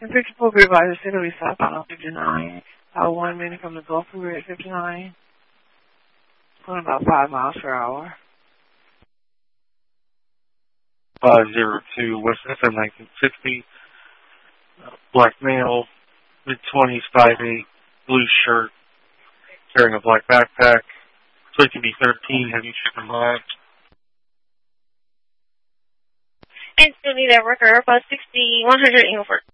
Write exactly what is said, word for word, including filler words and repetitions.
And fifty-four Great Advisor City, we southbound on fifty-nine. About one minute from the Gulf River at fifty-nine. Going about five miles per hour. five zero two West F M nineteen sixty. Uh, black male, mid-twenties, five eight, blue shirt, carrying a black backpack. Plate to be thirteen, heavy shipping line. And still need that record, about sixty, one hundred Engelford.